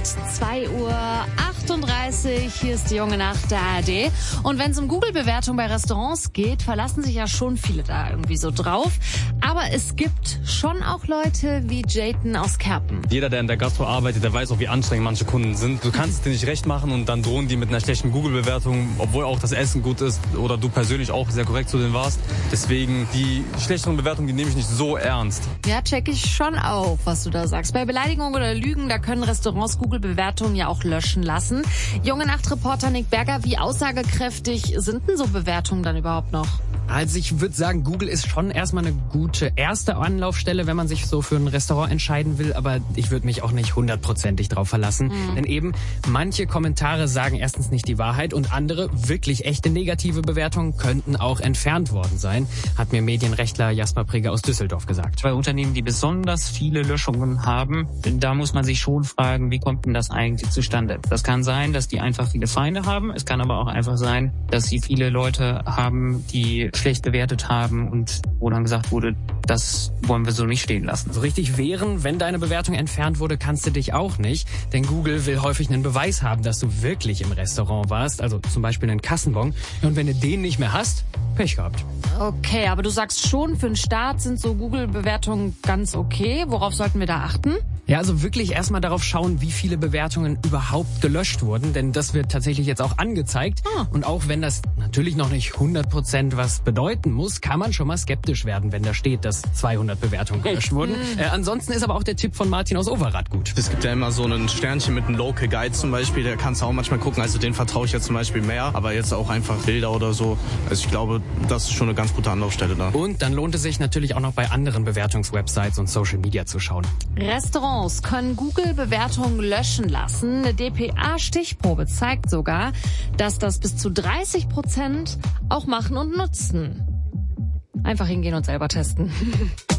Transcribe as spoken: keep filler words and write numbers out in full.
zwei Uhr achtunddreißig. Hier ist die junge Nacht der A R D. Und wenn es um Google-Bewertung bei Restaurants geht, verlassen sich ja schon viele da irgendwie so drauf. Aber es gibt schon auch Leute wie Jayden aus Kerpen. Jeder, der in der Gastro arbeitet, der weiß auch, wie anstrengend manche Kunden sind. Du kannst es dir nicht recht machen und dann drohen die mit einer schlechten Google-Bewertung, obwohl auch das Essen gut ist oder du persönlich auch sehr korrekt zu denen warst. Deswegen, die schlechteren Bewertungen, die nehme ich nicht so ernst. Ja, check ich schon auch, was du da sagst. Bei Beleidigung oder Lügen, da können Restaurants Google-Bewertungen ja auch löschen lassen. Junge Nacht-Reporter Nick Berger, wie aussagekräftig sind denn so Bewertungen dann überhaupt noch? Also ich würde sagen, Google ist schon erstmal eine gute erste Anlaufstelle, wenn man sich so für ein Restaurant entscheiden will, aber ich würde mich auch nicht hundertprozentig drauf verlassen. Mhm. Denn eben, manche Kommentare sagen erstens nicht die Wahrheit und andere, wirklich echte negative Bewertungen, könnten auch entfernt worden sein, hat mir Medienrechtler Jasper Prigge aus Düsseldorf gesagt. Bei Unternehmen, die besonders viele Löschungen haben, da muss man sich schon fragen, wie kommt denn das eigentlich zustande? Das kann sein, dass die einfach viele Feinde haben, es kann aber auch einfach sein, dass sie viele Leute haben, die schlecht bewertet haben und wo dann gesagt wurde, das wollen wir so nicht stehen lassen. So richtig wehren, wenn deine Bewertung entfernt wurde, kannst du dich auch nicht, denn Google will häufig einen Beweis haben, dass du wirklich im Restaurant warst, also zum Beispiel einen Kassenbon. Und wenn du den nicht mehr hast, Pech gehabt. Okay, aber du sagst schon, für den Start sind so Google-Bewertungen ganz okay. Worauf sollten wir da achten? Ja, also wirklich erstmal darauf schauen, wie viele Bewertungen überhaupt gelöscht wurden, denn das wird tatsächlich jetzt auch angezeigt. Ah. Und auch wenn das natürlich noch nicht hundert Prozent was bedeuten muss, kann man schon mal skeptisch werden, wenn da steht, dass zweihundert Bewertungen gelöscht wurden. Mhm. Äh, ansonsten ist aber auch der Tipp von Martin aus Overath gut. Es gibt ja immer so ein Sternchen mit einem Local Guide zum Beispiel, da kannst du auch manchmal gucken, also den vertraue ich jetzt zum Beispiel mehr, aber jetzt auch einfach Bilder oder so. Also ich glaube, das ist schon eine ganz gute Anlaufstelle da. Und dann lohnt es sich natürlich auch noch bei anderen Bewertungswebsites und Social Media zu schauen. Restaurants können Google-Bewertungen löschen lassen. Eine D P A-Stichprobe zeigt sogar, dass das bis zu dreißig Prozent auch machen und nutzen. Einfach hingehen und selber testen.